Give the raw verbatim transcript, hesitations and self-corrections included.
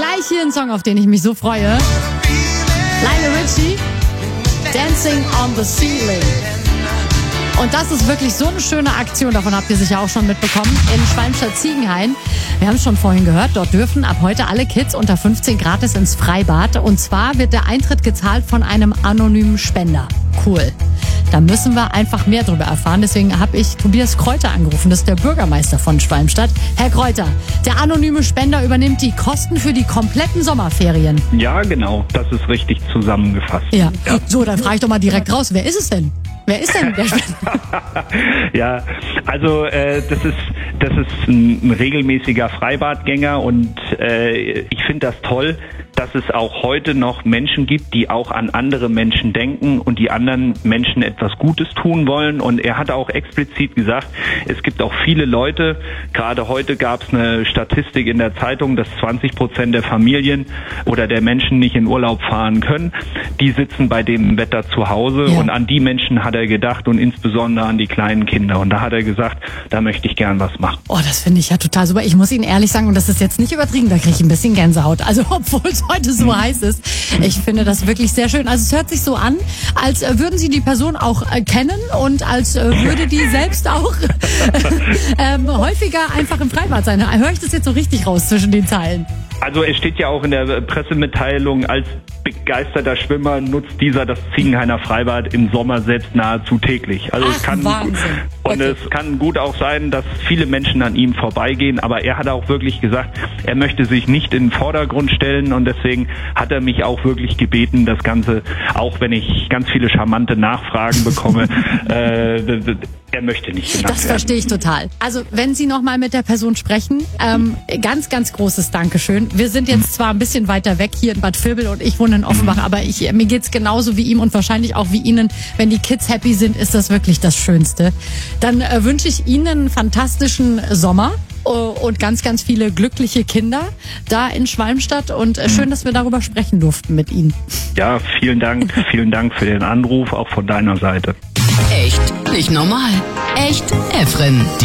gleich hier ein Song, auf den ich mich so freue. Lionel Richie, Dancing on the Ceiling. Und das ist wirklich so eine schöne Aktion, davon habt ihr sicher auch schon mitbekommen, in Schwalmstadt-Ziegenhain. Wir haben es schon vorhin gehört, dort dürfen ab heute alle Kids unter fünfzehn gratis ins Freibad. Und zwar wird der Eintritt gezahlt von einem anonymen Spender. Cool. Da müssen wir einfach mehr drüber erfahren. Deswegen habe ich Tobias Kräuter angerufen. Das ist der Bürgermeister von Schwalmstadt. Herr Kräuter, der anonyme Spender übernimmt die Kosten für die kompletten Sommerferien. Ja, genau. Das ist richtig zusammengefasst. Ja. ja. So, dann frage ich doch mal direkt raus. Wer ist es denn? Wer ist denn der Spender? Ja, also äh, das ist das ist ein, ein regelmäßiger Freibadgänger und äh, ich finde das toll, dass es auch heute noch Menschen gibt, die auch an andere Menschen denken und die anderen Menschen etwas Gutes tun wollen. Und er hat auch explizit gesagt, es gibt auch viele Leute, gerade heute gab es eine Statistik in der Zeitung, dass zwanzig Prozent der Familien oder der Menschen nicht in Urlaub fahren können. Die sitzen bei dem Wetter zu Hause ja. Und an die Menschen hat er gedacht und insbesondere an die kleinen Kinder. Und da hat er gesagt, da möchte ich gern was machen. Oh, das finde ich ja total super. Ich muss Ihnen ehrlich sagen, und das ist jetzt nicht übertrieben, da kriege ich ein bisschen Gänsehaut. Also obwohl es heute so mhm. heiß ist. Ich finde das wirklich sehr schön. Also es hört sich so an, als würden Sie die Person auch äh, kennen und als äh, würde die selbst auch ähm, häufiger einfach im Freibad sein. Höre ich das jetzt so richtig raus zwischen den Zeilen? Also es steht ja auch in der Pressemitteilung, als begeisterter Schwimmer nutzt dieser das Ziegenhainer Freibad im Sommer selbst nahezu täglich. Also Ach, es kann Wahnsinn. Und okay. es kann gut auch sein, dass viele Menschen an ihm vorbeigehen, aber er hat auch wirklich gesagt, er möchte sich nicht in den Vordergrund stellen und deswegen hat er mich auch wirklich gebeten, das Ganze, auch wenn ich ganz viele charmante Nachfragen bekomme, äh, er möchte nicht genannt Das werden. Verstehe ich total. Also wenn Sie nochmal mit der Person sprechen, ähm, ganz, ganz großes Dankeschön. Wir sind jetzt zwar ein bisschen weiter weg hier in Bad Vilbel und ich wohne in Offenbach, aber ich, mir geht's genauso wie ihm und wahrscheinlich auch wie Ihnen. Wenn die Kids happy sind, ist das wirklich das Schönste. Dann äh, wünsche ich Ihnen einen fantastischen Sommer und ganz, ganz viele glückliche Kinder da in Schwalmstadt und äh, schön, dass wir darüber sprechen durften mit Ihnen. Ja, vielen Dank, vielen Dank für den Anruf, auch von deiner Seite. Echt nicht normal. Echt Efren.